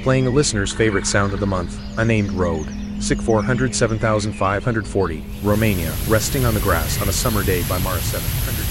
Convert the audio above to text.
Playing a listener's favorite sound of the month, Unnamed Road. SIC 407,540, Romania, resting on the grass on a summer day by Mara 700.